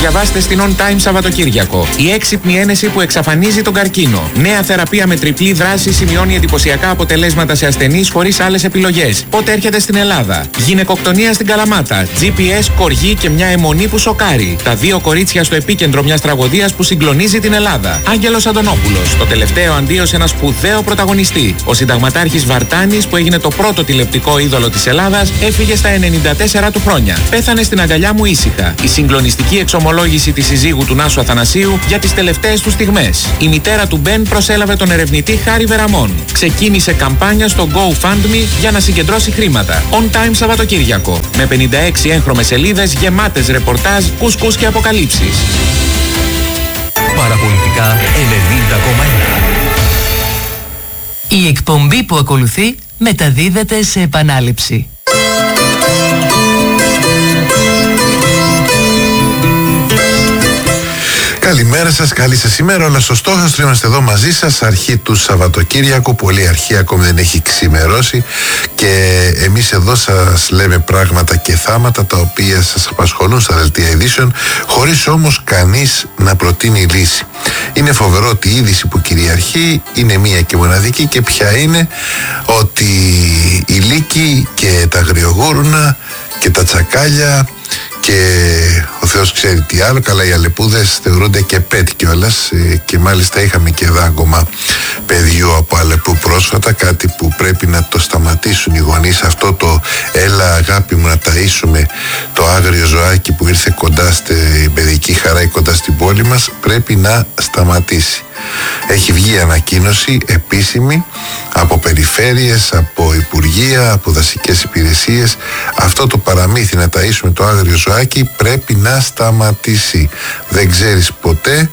Διαβάστε στην On Time Σαββατοκύριακο. Η έξυπνη ένεση που εξαφανίζει τον καρκίνο. Νέα θεραπεία με τριπλή δράση σημειώνει εντυπωσιακά αποτελέσματα σε ασθενείς χωρίς άλλες επιλογές. Πότε έρχεται στην Ελλάδα? Γυναικοκτονία στην Καλαμάτα. GPS, κοργή και μια αιμονή που σοκάρει. Τα δύο κορίτσια στο επίκεντρο μιας τραγωδίας που συγκλονίζει την Ελλάδα. Άγγελος Αντωνόπουλος. Το τελευταίο αντίο σε ένα σπουδαίο πρωταγωνιστή. Ο συνταγματάρχης Βαρτάνης, που έγινε το πρώτο τηλεοπτικό είδωλο της Ελλάδας, έφυγε στα 94 του χρόνια. Πέθανε στην αγκαλιά μου ήσυχα. Η συγκλονιστική εξομολόγηση της συζύγου του Νάσου Αθανασίου για τις τελευταίες του στιγμές. Η μητέρα του Μπεν προσέλαβε τον ερευνητή Χάρη Βεραμών. Ξεκίνησε καμπάνια στο GoFundMe για να συγκεντρώσει χρήματα. On Time Σαββατοκύριακο. Με 56 έγχρωμες σελίδες γεμάτες ρεπορτάζ, κουσκούς και αποκαλύψεις. Παραπολιτικά 90,1. Η εκπομπή που ακολουθεί μεταδίδεται σε επανάληψη. Καλημέρα σας, καλή σας ημέρα. Όλα στο στόχαστρο, είμαστε εδώ μαζί σας. Αρχή του Σαββατοκύριακου, πολύ αρχή, ακόμη δεν έχει ξημερώσει. Και εμείς εδώ σας λέμε πράγματα και θάματα τα οποία σας απασχολούν στα δελτία ειδήσεων, χωρίς όμως κανείς να προτείνει λύση. Είναι φοβερό ότι η είδηση που κυριαρχεί είναι μία και μοναδική, και ποια είναι? Ότι η Λύκη και τα αγριογούρουνα και τα τσακάλια και ο Θεός ξέρει τι άλλο, καλά οι Αλεπούδες θεωρούνται και πέτ κιόλας, και μάλιστα είχαμε και δάγκωμα παιδιού από Αλεπού πρόσφατα, κάτι που πρέπει να το σταματήσουν οι γονείς. Αυτό το έλα αγάπη μου να ταΐσουμε το άγριο ζωάκι που ήρθε κοντά στην παιδική χαρά ή κοντά στην πόλη μας, πρέπει να σταματήσει. Έχει βγει ανακοίνωση επίσημη από περιφέρειες, από υπουργεία, από δασικές υπηρεσίες. Αυτό το παραμύθι να ταΐσουμε το άγριο ζωάκι πρέπει να σταματήσει. Δεν ξέρεις πότε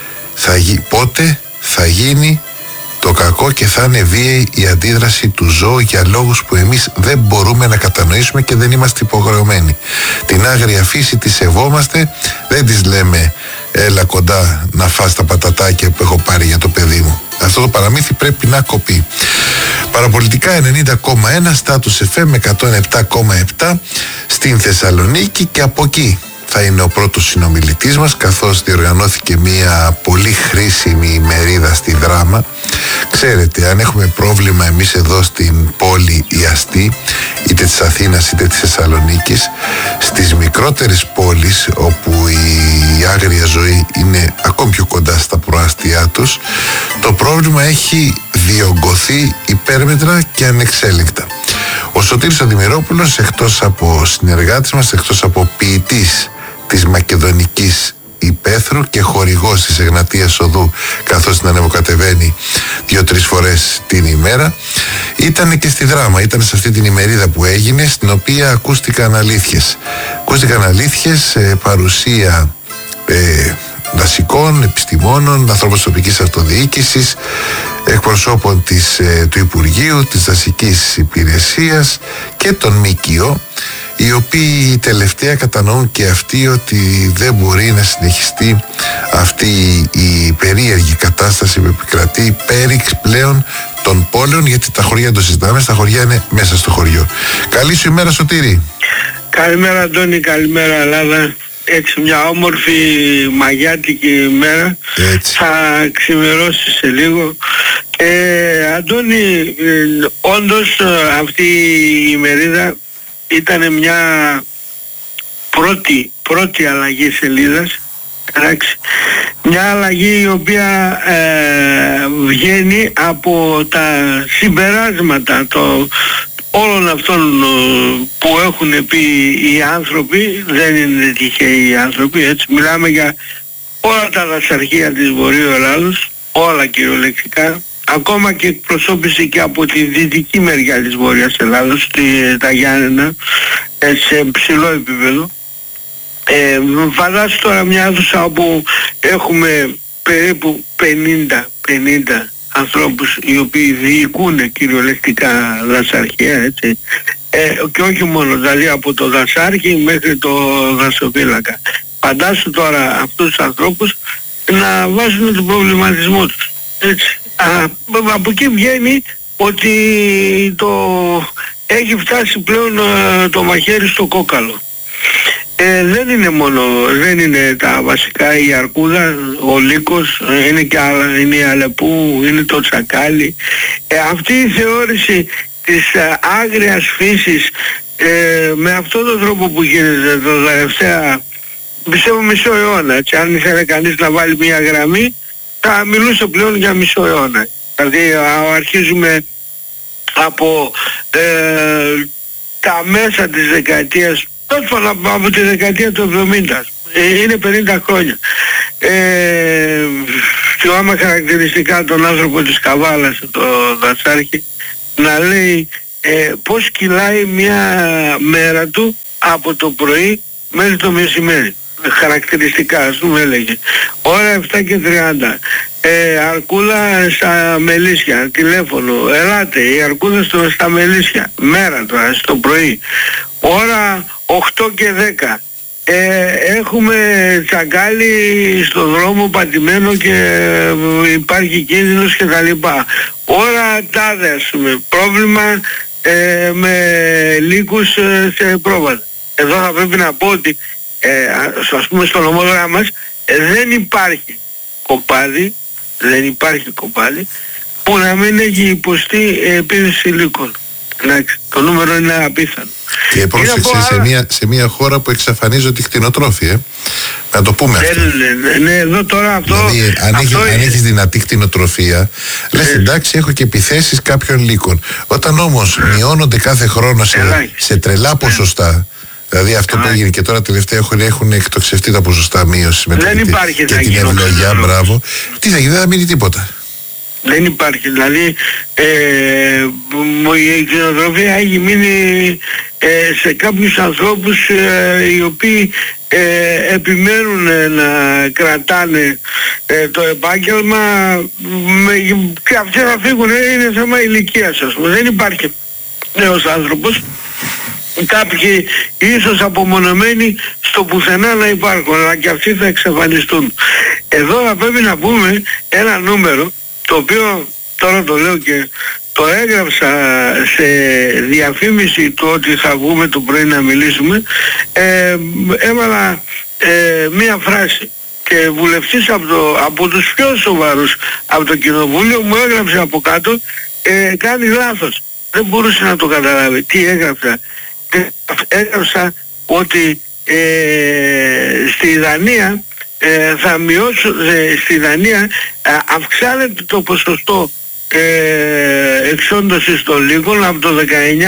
θα γίνει το κακό και θα είναι βίαιη η αντίδραση του ζώου για λόγους που εμείς δεν μπορούμε να κατανοήσουμε και δεν είμαστε υποχρεωμένοι. Την άγρια φύση τη σεβόμαστε, δεν της λέμε έλα κοντά να φας τα πατατάκια που έχω πάρει για το παιδί μου. Αυτό το παραμύθι πρέπει να κοπεί. Παραπολιτικά 90,1, Status FM 107,7 στην Θεσσαλονίκη, και από εκεί θα είναι ο πρώτος συνομιλητής μας, καθώς διοργανώθηκε μια πολύ χρήσιμη ημερίδα στη Δράμα. Ξέρετε, αν έχουμε πρόβλημα εμείς εδώ στην πόλη η αστή, είτε της Αθήνας είτε της Θεσσαλονίκης, στις μικρότερες πόλεις όπου η άγρια ζωή είναι ακόμη πιο κοντά στα προάστια τους, το πρόβλημα έχει διωγγωθεί υπέρμετρα και ανεξέλεγκτα. Ο Σωτήρης Αντιμηρόπουλος, εκτός από συνεργάτης μας, εκτός από ποιητής της Μακεδονικής Υπαίθρου και χορηγός της Εγνατίας Οδού, καθώς την ανεβοκατεβαίνει 2-3 φορές την ημέρα, ήταν και στη Δράμα. Ήταν σε αυτή την ημερίδα που έγινε, στην οποία ακούστηκαν αλήθειες. Παρουσία δασικών, επιστημόνων, ανθρώπων της τοπικής αυτοδιοίκησης, εκπροσώπων του Υπουργείου, της Δασικής Υπηρεσίας και των ΜΚΟ, οι οποίοι τελευταία κατανοούν και αυτοί ότι δεν μπορεί να συνεχιστεί αυτή η περίεργη κατάσταση που επικρατεί πέριξ πλέον των πόλεων, γιατί τα χωριά το συζητάμε, τα χωριά είναι μέσα στο χωριό. Καλή σου ημέρα, Σωτήρη. Καλημέρα, Αντώνη, καλημέρα, Ελλάδα. Έτσι μια όμορφη μαγιάτικη ημέρα. Έτσι. Θα ξημερώσει σε λίγο. Αντώνη, όντως αυτή η ημερίδα ήταν μια πρώτη αλλαγή σελίδας. Εντάξει. Μια αλλαγή η οποία βγαίνει από τα συμπεράσματα όλων αυτών που έχουν πει οι άνθρωποι. Δεν είναι τυχαίοι οι άνθρωποι, έτσι. Μιλάμε για όλα τα δασαρχεία της Βορείου Ελλάδος, όλα κυριολεκτικά, ακόμα και εκπροσώπηση και από τη δυτική μεριά της Βόρειας Ελλάδος, τα Γιάννενα, σε ψηλό επίπεδο. Φαντάσου τώρα μια αίθουσα όπου έχουμε περίπου 50 ανθρώπους οι οποίοι διοικούν κυριολεκτικά δασαρχεία, έτσι. Και όχι μόνο, δηλαδή από το δασάρχη μέχρι το δασοφύλακα. Φαντάσου τώρα αυτούς τους ανθρώπους να βάζουν τον προβληματισμό τους, έτσι. Από εκεί βγαίνει ότι έχει φτάσει πλέον το μαχαίρι στο κόκαλο. δεν είναι τα βασικά, η αρκούδα, ο λύκος, είναι και άλλα, είναι η αλεπού, είναι το τσακάλι. Αυτή η θεώρηση της άγριας φύσης με αυτόν τον τρόπο που γίνεται το τελευταία, πιστεύω μισό αιώνα, έτσι, αν ήθελε κανείς να βάλει μια γραμμή θα μιλούσε πλέον για μισό αιώνα. Δηλαδή αρχίζουμε από τα μέσα της δεκαετίας, τόσο από τη δεκαετία του 70, είναι 50 χρόνια. Θυμάμαι χαρακτηριστικά τον άνθρωπο της Καβάλας, τον Δασάρχη, να λέει πώς κυλάει μια μέρα του από το πρωί μέχρι το μεσημέρι. Χαρακτηριστικά, ας πούμε, έλεγε ώρα 7:30, αρκούδα στα Μελίσια, τηλέφωνο, ελάτε, η αρκούδα στα Μελίσια, μέρα τώρα, στο πρωί, ώρα 8:10, έχουμε τσακάλι στο δρόμο πατημένο και υπάρχει κίνδυνος και τα λοιπά. Ώρα τάδε, ας πούμε, πρόβλημα με λύκους σε πρόβατα. Εδώ θα πρέπει να πω ότι ας πούμε στο νομόδρα μας δεν υπάρχει κοπάδι που να μην έχει υποστεί επίθεση λύκων. Το νούμερο είναι απίθανο. Και πρόσεξε, σε μια χώρα που εξαφανίζονται οι κτηνοτρόφοι, να το πούμε αυτό. Ναι, εδώ τώρα αυτό. Δηλαδή, αν έχεις δυνατή κτηνοτροφία, λες εντάξει, έχω και επιθέσεις κάποιων λύκων. Όταν όμως μειώνονται κάθε χρόνο σε τρελά ποσοστά, δηλαδή αυτό που έγινε και τώρα τελευταία έχουν εκτοξευτεί τα ποσοστά μείωση με και την ευλογιά, μπράβο. Τι θα γίνει, δεν θα μείνει τίποτα. Δεν υπάρχει, δηλαδή η κτηνοτροφία έχει μείνει σε κάποιους ανθρώπους οι οποίοι επιμένουν να κρατάνε το επάγγελμα και αυτοί θα φύγουν, είναι θέμα ηλικίας, ας πούμε. Δεν υπάρχει νέος άνθρωπος, κάποιοι ίσως απομονωμένοι στο πουθενά να υπάρχουν, αλλά και αυτοί θα εξαφανιστούν. Εδώ θα πρέπει να πούμε ένα νούμερο, το οποίο τώρα το λέω και το έγραψα σε διαφήμιση του ότι θα βγούμε το πρωί να μιλήσουμε, έβαλα μία φράση και βουλευτής από τους πιο σοβαρούς από το κοινοβούλιο μου έγραψε από κάτω, κάνει λάθος, δεν μπορούσε να το καταλάβει. Τι έγραψα? Έγραψα ότι στη Δανία θα μειώσουν, στη Δανία αυξάνεται το ποσοστό εξόντωσης των λύκων από το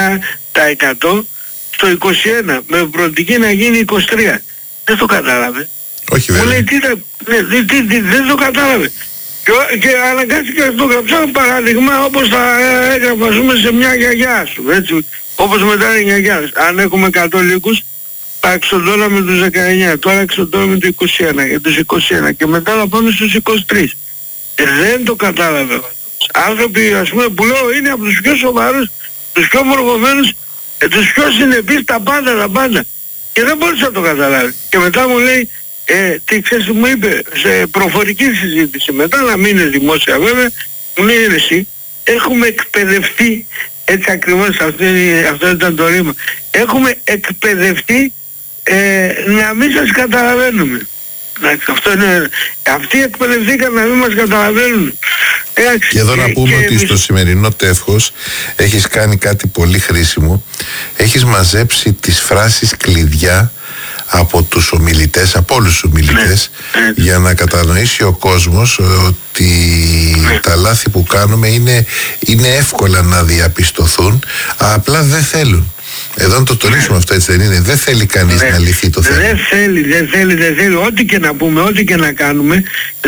19% στο 21% με προοπτική να γίνει 23%. Δεν το κατάλαβε. Όχι βέβαια. Μου λέει δεν το κατάλαβε. Και αναγκάστηκε να το γράψω παράδειγμα όπως θα έγραφα, ας πούμε, σε μια γιαγιά σου, έτσι, όπως μετά η γιαγιά. Αν έχουμε 100 λύκους θα εξοντώναμε τους 19, τώρα εξοντώναμε το 21 και μετά θα πάμε στους 23. Δεν το κατάλαβε. Άνθρωποι, ας πούμε, που λέω είναι από τους πιο σοβαρούς, τους πιο μορφωμένους, τους πιο συνεπείς, τα πάντα. Και δεν μπορούσε να το καταλάβει. Και μετά μου λέει, τι ξέρεις, μου είπε σε προφορική συζήτηση, μετά να μην είναι δημόσια βέβαια, μου λέει εσύ, έχουμε εκπαιδευτεί, έτσι ακριβώς αυτό ήταν το ρήμα, έχουμε εκπαιδευτεί να μην σας καταλαβαίνουμε. Αυτό είναι, αυτοί εκπαιδευτήκαν να μην μας καταλαβαίνουν. Και εδώ να πούμε ότι στο σημερινό τεύχος έχεις κάνει κάτι πολύ χρήσιμο. Έχεις μαζέψει τις φράσεις κλειδιά από τους ομιλητές, από όλους τους ομιλητές, για να κατανοήσει ο κόσμος ότι τα λάθη που κάνουμε είναι εύκολα να διαπιστωθούν, απλά δεν θέλουν. Εδώ να το τονίσουμε αυτό, έτσι δεν είναι? Δεν θέλει κανείς να λυθεί το θέμα. Δεν θέλει. Ό,τι και να πούμε, ό,τι και να κάνουμε,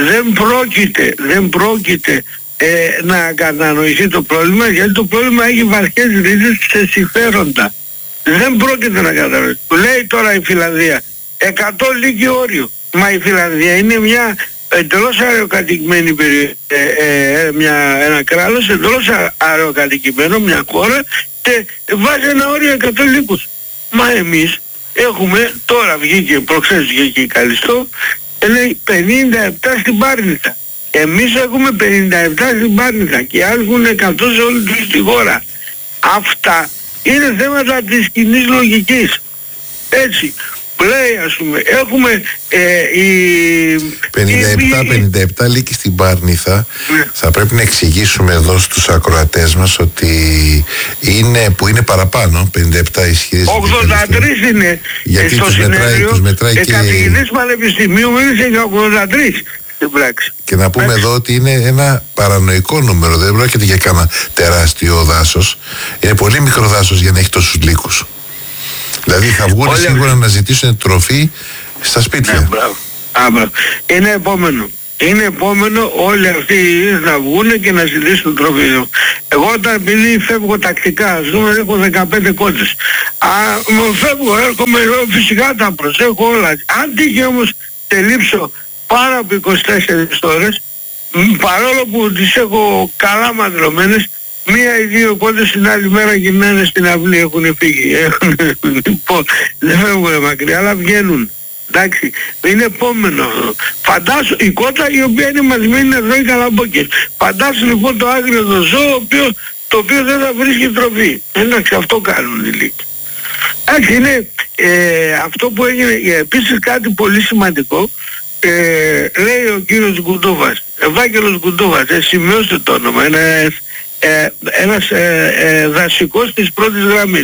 δεν πρόκειται να κατανοηθεί το πρόβλημα, γιατί το πρόβλημα έχει βαθιές ρίζες σε συμφέροντα. Δεν πρόκειται να κατανοηθεί. Λέει τώρα η Φιλανδία 100 λύκοι όριο. Μα η Φιλανδία είναι μια εντελώς αεροκατοικημένη ένα κράτος, εντελώς αεροκατοικημένο, μια χώρα, και βάζει ένα όριο 100 λύκους. Μα εμείς έχουμε, τώρα βγήκε, προχθές βγήκε η Καλιστό, λέει 57 στην Πάρνηθα. Εμείς έχουμε 57 στην Πάρνηθα και άλλοι έχουν 100 σε όλη τη χώρα. Αυτά είναι θέματα της κοινής λογικής. Έτσι, Λέει, ας πούμε, έχουμε η 57 λύκη στην Πάρνηθα. Θα πρέπει να εξηγήσουμε εδώ στους ακροατές μας ότι που είναι παραπάνω, 57 ισχυρές. 83 είναι. Γιατί στο τους μετράει και καθηγητής πανεπιστημίου μίλησε για 83 στην πράξη. Και να πούμε εδώ ότι είναι ένα παρανοϊκό νούμερο. Δεν πρόκειται για κάνα τεράστιο δάσος. Είναι πολύ μικρό δάσος για να έχει τόσους λύκους. Δηλαδή θα βγουν σίγουρα να ζητήσουν τροφή στα σπίτια. Ναι, μπράβο. Είναι επόμενο όλοι αυτοί να βγουν και να ζητήσουν τροφή. Εγώ επειδή φεύγω τακτικά, ας πούμε, έχω 15 κότσες. Φεύγω, έρχομαι, φυσικά τα προσέχω όλα. Αν τύχει όμως τελείψω πάνω από 24 ώρες, παρόλο που τις έχω καλά μαντρωμένες, μία ή δύο κόντες την άλλη μέρα γυρνάνε στην αυλή, έχουν φύγει. Λοιπόν, δεν φεύγουν μακριά, αλλά βγαίνουν. Εντάξει, είναι επόμενο. Φαντάσου, η κότα η οποία είναι μαζεμένη να τρώει καλαμπόκες. Φαντάσου λοιπόν το άγριο το ζώο το οποίο δεν θα βρίσκει τροφή. Εντάξει, αυτό κάνουν οι λύκοι. Εντάξει, είναι αυτό που έγινε. Επίσης κάτι πολύ σημαντικό, λέει ο κύριος Γκουντούβας, Ευάγγελος Γκουντούβας, σημειώστε το όνομα, ένας δασικός της πρώτης γραμμής,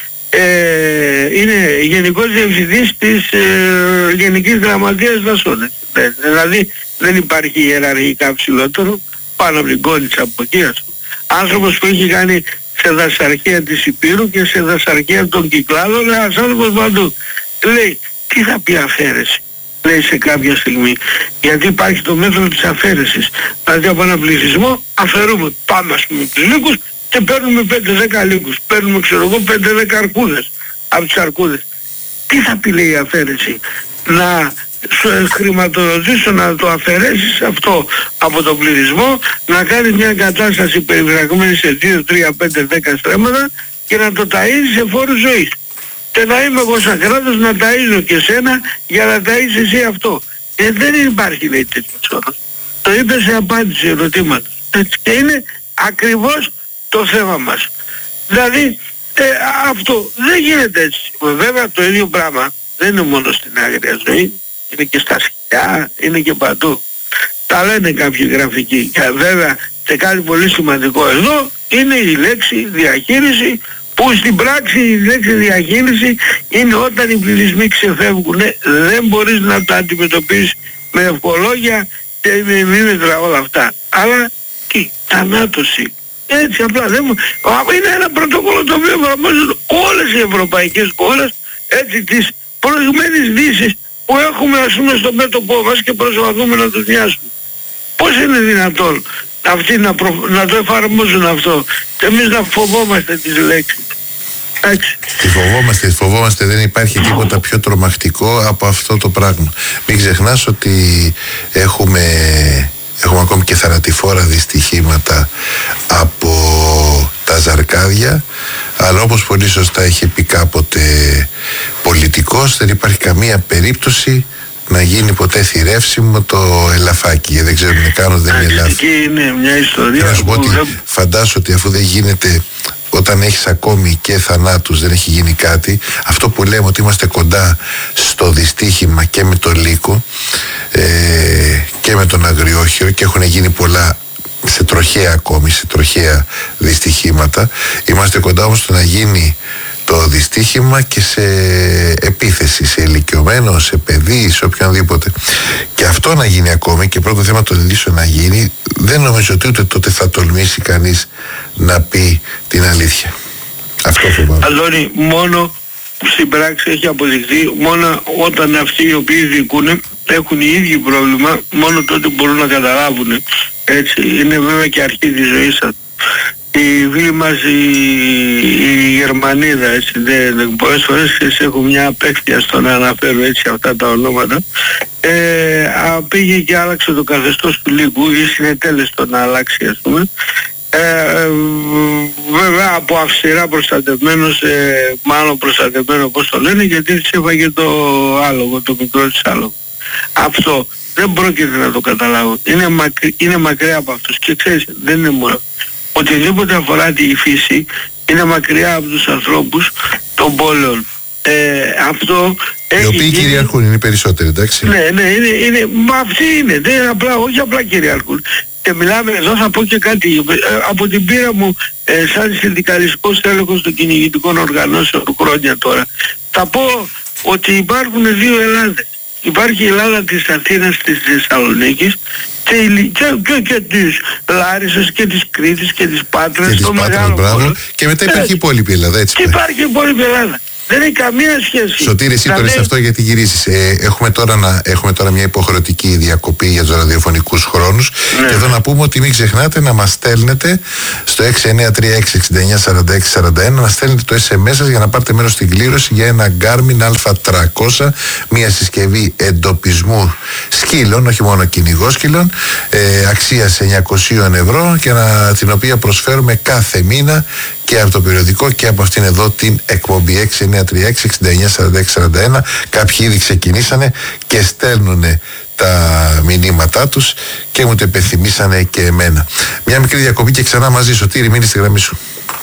είναι γενικός διευθυντής της Γενικής Γραμματείας Δασών. Δηλαδή δεν υπάρχει ιεραρχικά ψηλότερο, πάνω από την κόνιτσα από εκεί, άνθρωπος που έχει κάνει σε δασαρχία της Υπήρου και σε δασαρχία των Κυκλάδων, ένας άνθρωπος παντού. Λέει, τι θα πει αφαίρεση, λέει σε κάποια στιγμή, γιατί υπάρχει το μέτρο της αφαίρεσης. Δηλαδή από ένα πληθυσμό αφαιρούμε, πάμε ας πούμε τους λύκους και παίρνουμε 5-10 λύκους, παίρνουμε ξέρω εγώ 5-10 αρκούδες από τις αρκούδες. Τι θα πει, λέει, η αφαίρεση, να χρηματοδοτήσω να το αφαιρέσεις αυτό από τον πληθυσμό, να κάνεις μια κατάσταση περιβραγμένη σε 2, 3, 5, 10 στρέμματα και να το ταΐζεις σε φόρους ζωής. Και να είμαι εγώ σαν κράτος να ταΐζω και σένα για να ταΐζεις εσύ αυτό. Δεν υπάρχει, λέει, τέτοιος όρος. Το είπε σε απάντηση ερωτήματος. Και είναι ακριβώς το θέμα μας. Δηλαδή αυτό δεν γίνεται έτσι. Βέβαια το ίδιο πράγμα δεν είναι μόνο στην άγρια ζωή, είναι και στα σκυλιά, είναι και παντού. Τα λένε κάποιοι γραφικοί. Και βέβαια και κάτι πολύ σημαντικό εδώ είναι η λέξη διαχείριση, που στην πράξη η λέξη διαχείριση είναι όταν οι πληθυσμοί ξεφεύγουν, δεν μπορείς να τα αντιμετωπίσεις με ευχολόγια και με μήμετρα όλα αυτά. Αλλά τι, θανάτωση. Έτσι απλά είναι ένα πρωτόκολλο το οποίο εφαρμόζουν όλες οι ευρωπαϊκές χώρες, έτσι, της προηγμένης δύσης που έχουμε, ας πούμε, στο μέτωπό μας και προσπαθούμε να τους νοιάσουμε. Πώς είναι δυνατόν αυτοί να το εφαρμόζουν αυτό και εμείς να φοβόμαστε τις λέξεις? Έτσι. Τη φοβόμαστε, δεν υπάρχει τίποτα πιο τρομακτικό από αυτό το πράγμα. Μην ξεχνάς ότι έχουμε ακόμη και θανατηφόρα δυστυχήματα από τα ζαρκάδια, αλλά όπως πολύ σωστά είχε πει κάποτε πολιτικός, δεν υπάρχει καμία περίπτωση να γίνει ποτέ θηρεύσιμο το ελαφάκι. Δεν ξέρω να κάνω, δεν είναι ελάφι. Εκεί είναι μια ιστορία. Να σου πω ότι φαντάσου ότι αφού δεν γίνεται, όταν έχεις ακόμη και θανάτους, δεν έχει γίνει κάτι, αυτό που λέμε ότι είμαστε κοντά στο δυστύχημα και με το λύκο και με τον αγριόχειρο, και έχουν γίνει πολλά σε τροχαία ακόμη, σε τροχαία δυστυχήματα. Είμαστε κοντά όμως στο να γίνει το δυστύχημα και σε επίθεση, σε ηλικιωμένο, σε παιδί, σε οποιονδήποτε. Και αυτό να γίνει ακόμη, και πρώτο θέμα των ειδήσεων να γίνει, δεν νομίζω ότι ούτε τότε θα τολμήσει κανείς να πει την αλήθεια. Αυτό φοβάμαι. Αντώνη, μόνο στην πράξη έχει αποδειχθεί, μόνο όταν αυτοί οι οποίοι δικούν έχουν οι ίδιοι πρόβλημα, μόνο τότε μπορούν να καταλάβουν. Έτσι, είναι βέβαια και αρχή της ζωής σας. Η φίλη μας η Γερμανίδα, έτσι, πολλές φορές έχω μια απέχθεια στο να αναφέρω έτσι αυτά τα ονόματα, πήγε και άλλαξε το καθεστώς του λύκου ή συνετέλεστο να αλλάξει, ας πούμε, βέβαια από αυστηρά προστατευμένο σε μάλλον προστατευμένο, όπως το λένε, γιατί της έφαγε το άλογο, το μικρό της άλογο. Αυτό δεν πρόκειται να το καταλάβω. Είναι μακριά από αυτούς, και ξέρεις, δεν είναι μόνο. Οτιδήποτε αφορά τη φύση είναι μακριά από τους ανθρώπους των πόλεων. αυτό οι οποίοι κυριαρχούν, είναι οι περισσότεροι, εντάξει. Ναι, μα αυτοί είναι, δεν απλά, όχι απλά κυριαρχούν. Και μιλάμε, εδώ θα πω και κάτι, από την πείρα μου σαν συνδικαλιστικός τέλεχος των κυνηγητικών οργανώσεων χρόνια τώρα, θα πω ότι υπάρχουν δύο Ελλάδες. Υπάρχει η Ελλάδα της Αθήνας, της Θεσσαλονίκης και της Λάρισας και της Κρήτης και της Πάτρας, το μεγάλο πόλο. Και μετά υπάρχει η υπόλοιπη Ελλάδα, έτσι. Και υπάρχει η υπόλοιπη Ελλάδα. Δεν έχει καμία σχέση. Σωτήρη, εσύ τώρα σε αυτό γιατί γυρίσεις. Έχουμε τώρα μια υποχρεωτική διακοπή για τους ραδιοφωνικούς χρόνους. Ναι. Και εδώ να πούμε ότι μην ξεχνάτε να μας στέλνετε στο 6936-694641 να στέλνετε το SMS σας για να πάρετε μέρος στην κλήρωση για ένα Garmin Α300, μια συσκευή εντοπισμού σκύλων, όχι μόνο κυνηγόσκυλων, αξίας 900 ευρώ και την οποία προσφέρουμε κάθε μήνα και από το περιοδικό και από αυτήν εδώ την εκπομπή 6936-694641. Κάποιοι ήδη ξεκινήσανε και στέλνουν τα μηνύματά τους και μου το υπενθυμίσανε και εμένα. Μια μικρή διακοπή και ξανά μαζί. Σωτήρη, μείνει στη γραμμή σου.